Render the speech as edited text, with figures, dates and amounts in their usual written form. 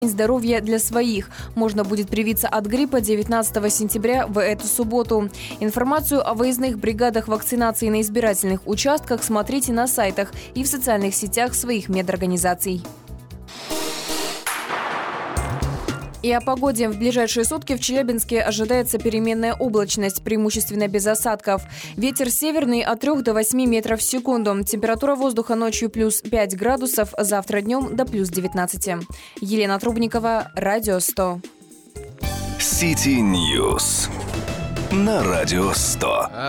Здоровья для своих. Можно будет привиться от гриппа 19 сентября в эту субботу. Информацию о выездных бригадах вакцинации на избирательных участках смотрите на сайтах и в социальных сетях своих медорганизаций. И о погоде. В ближайшие сутки в Челябинске ожидается переменная облачность, преимущественно без осадков. Ветер северный от 3 до 8 метров в секунду. Температура воздуха ночью плюс 5 градусов, завтра днем до плюс 19. Елена Трубникова, Радио 100. Сити Ньюс на Радио 100.